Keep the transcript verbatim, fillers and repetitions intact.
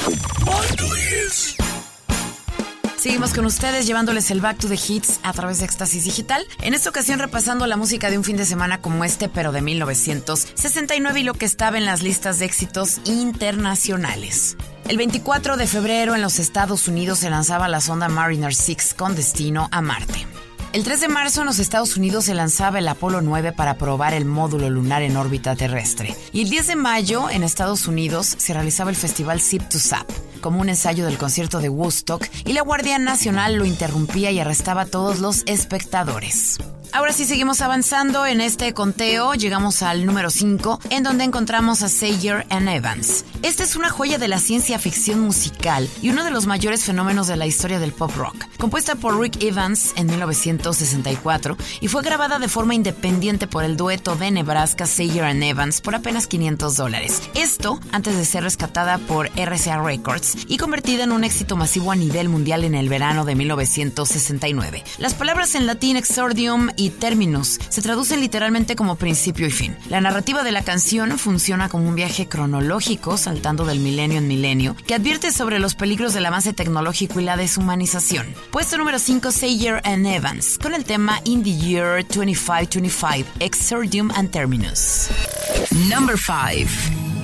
Seguimos con ustedes llevándoles el Back to the Hits a través de Éxtasis Digital. En esta ocasión repasando la música de un fin de semana como este, pero de mil novecientos sesenta y nueve y lo que estaba en las listas de éxitos internacionales. El veinticuatro de febrero en los Estados Unidos se lanzaba la sonda Mariner seis con destino a Marte. El tres de marzo en los Estados Unidos se lanzaba el Apolo nueve para probar el módulo lunar en órbita terrestre. Y el diez de mayo en Estados Unidos se realizaba el festival Zip to Zap, como un ensayo del concierto de Woodstock, y la Guardia Nacional lo interrumpía y arrestaba a todos los espectadores. Ahora sí seguimos avanzando en este conteo, llegamos al número cinco, en donde encontramos a Sayer and Evans. Esta es una joya de la ciencia ficción musical y uno de los mayores fenómenos de la historia del pop rock. Compuesta por Rick Evans en mil novecientos sesenta y cuatro y fue grabada de forma independiente por el dueto de Nebraska Sayer and Evans por apenas quinientos dólares. Esto antes de ser rescatada por R C A Records y convertida en un éxito masivo a nivel mundial en el verano de mil novecientos sesenta y nueve. Las palabras en latín exordium y terminus se traducen literalmente como principio y fin. La narrativa de la canción funciona como un viaje cronológico saltando del milenio en milenio que advierte sobre los peligros del avance tecnológico y la deshumanización. Puesto número cinco, Sayer and Evans con el tema In the Year twenty-five twenty-five, Exordium and Terminus. Number five.